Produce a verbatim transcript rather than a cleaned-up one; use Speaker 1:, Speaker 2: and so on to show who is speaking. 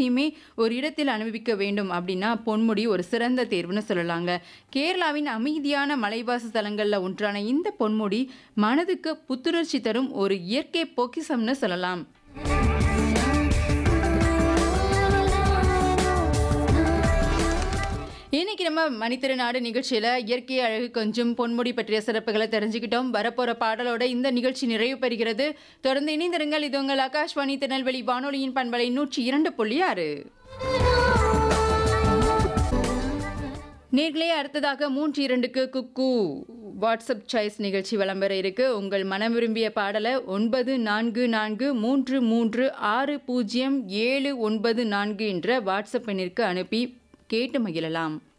Speaker 1: அனைத்தையுமே ஒரு இடத்தில் அனுபவிக்க வேண்டும் அப்படின்னா பொன்முடி ஒரு சிறந்த தேர்வுன்னு சொல்லலாங்க. கேரளாவின் அமைதியான மலைவாச தலங்கள்ல ஒன்றான இந்த பொன்முடி மனதுக்கு புத்துணர்ச்சி தரும் ஒரு இயற்கை பொக்கிஷம்னு சொல்லலாம். இன்னைக்கு நம்ம மணித்திருநாடு நிகழ்ச்சியில இயற்கை அழகு கொஞ்சம் பொன்முடி பற்றிய சிறப்புகளை தெரிஞ்சுக்கிட்டோம். வரப்போற பாடலோட இந்த நிகழ்ச்சி நிறைவு பெறுகிறது. தொடர்ந்து இணைந்திருங்கள். இது உங்கள் ஆகாஷ்வாணி திருநெல்வேலி வானொலியின் பண்பலை நூற்றி இரண்டு புள்ளி ஆறு. நேர்களே, அடுத்ததாக மூன்று இரண்டுக்கு குக்கு வாட்ஸ்அப் சாய்ஸ் நிகழ்ச்சி விளம்பர இருக்கு. உங்கள் மனம் விரும்பிய பாடலை ஒன்பது நான்கு நான்கு மூன்று மூன்று ஆறு பூஜ்ஜியம் ஏழு ஒன்பது நான்கு என்ற வாட்ஸ்அப் எண்ணிற்கு அனுப்பி கேட்டு மகிழலாம்.